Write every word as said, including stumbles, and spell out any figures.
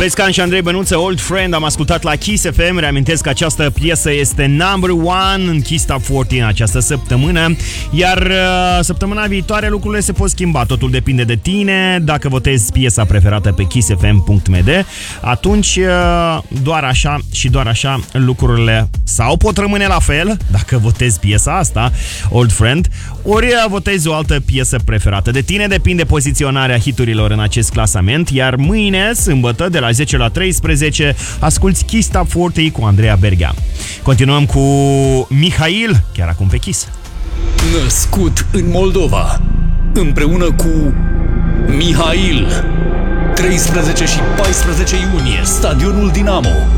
Florescan și Andrei Bănuță, Old Friend, am ascultat la Kiss F M. Reamintesc că această piesă este number one în Kiss Top patruzeci în această săptămână. Iar uh, săptămâna viitoare lucrurile se pot schimba. Totul depinde de tine. Dacă votezi piesa preferată pe kiss f m punct m d, atunci uh, doar așa și doar așa lucrurile sau pot rămâne la fel, dacă votezi piesa asta, Old Friend, ori votezi o altă piesă preferată. De tine depinde poziționarea hiturilor în acest clasament. Iar mâine, sâmbătă, de la zece la treisprezece, asculți Kiss Top patruzeci cu Andreea Berghea. Continuăm cu Mihail, chiar acum pe Kiss. Născut în Moldova, împreună cu Mihail. treisprezece și paisprezece iunie, Stadionul Dinamo.